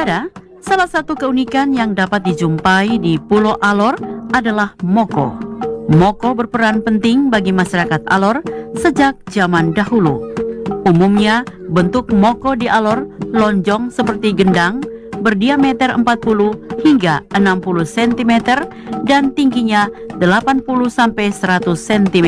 Saudara, salah satu keunikan yang dapat dijumpai di Pulau Alor adalah moko. Moko berperan penting bagi masyarakat Alor sejak zaman dahulu. Umumnya, bentuk moko di Alor lonjong seperti gendang, berdiameter 40 hingga 60 cm dan tingginya 80 sampai 100 cm.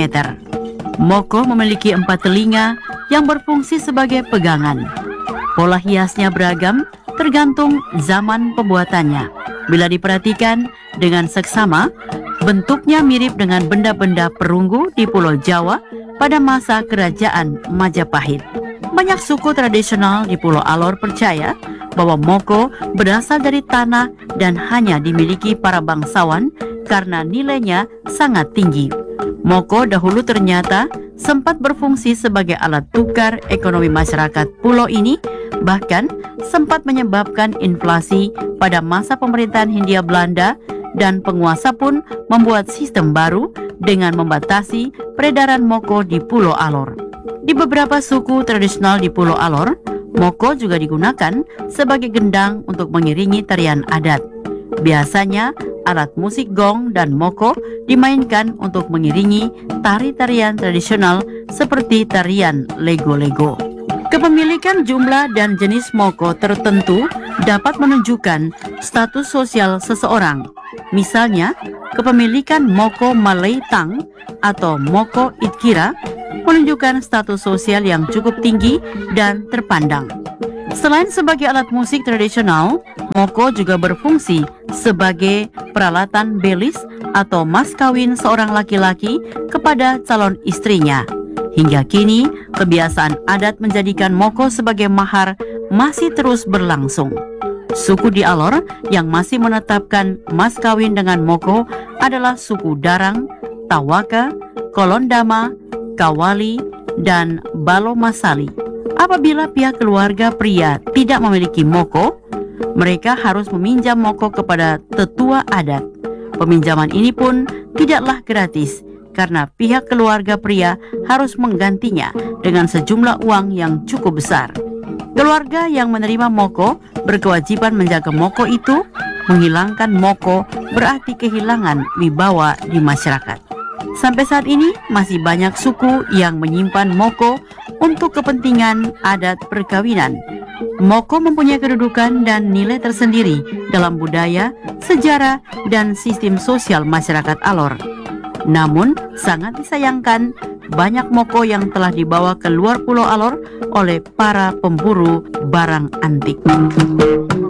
Moko memiliki 4 telinga yang berfungsi sebagai pegangan. Pola hiasnya beragam tergantung zaman pembuatannya. Bila diperhatikan dengan seksama, bentuknya mirip dengan benda-benda perunggu di Pulau Jawa pada masa Kerajaan Majapahit. Banyak suku tradisional di Pulau Alor percaya bahwa moko berasal dari tanah dan hanya dimiliki para bangsawan karena nilainya sangat tinggi. Moko dahulu ternyata sempat berfungsi sebagai alat tukar ekonomi masyarakat pulau ini, bahkan sempat menyebabkan inflasi pada masa pemerintahan Hindia Belanda, dan penguasa pun membuat sistem baru dengan membatasi peredaran moko di Pulau Alor. Di beberapa suku tradisional di Pulau Alor, moko juga digunakan sebagai gendang untuk mengiringi tarian adat. Biasanya, alat musik gong dan moko dimainkan untuk mengiringi tari-tarian tradisional seperti tarian lego-lego. Kepemilikan jumlah dan jenis moko tertentu dapat menunjukkan status sosial seseorang. Misalnya, kepemilikan moko Malay Tang atau moko Itkira menunjukkan status sosial yang cukup tinggi dan terpandang. Selain sebagai alat musik tradisional, moko juga berfungsi sebagai peralatan belis atau mas kawin seorang laki-laki kepada calon istrinya. Hingga kini, kebiasaan adat menjadikan moko sebagai mahar masih terus berlangsung. Suku di Alor yang masih menetapkan mas kawin dengan moko adalah suku Darang, Tawaka, Kolondama, Kawali, dan Balomasali. Apabila pihak keluarga pria tidak memiliki moko, mereka harus meminjam moko kepada tetua adat. Peminjaman ini pun tidaklah gratis, karena pihak keluarga pria harus menggantinya dengan sejumlah uang yang cukup besar. Keluarga yang menerima moko berkewajiban menjaga moko itu. Menghilangkan moko berarti kehilangan wibawa di masyarakat. Sampai saat ini masih banyak suku yang menyimpan moko untuk kepentingan adat perkawinan. Moko mempunyai kedudukan dan nilai tersendiri dalam budaya, sejarah, dan sistem sosial masyarakat Alor. Namun, sangat disayangkan banyak moko yang telah dibawa ke luar Pulau Alor oleh para pemburu barang antik.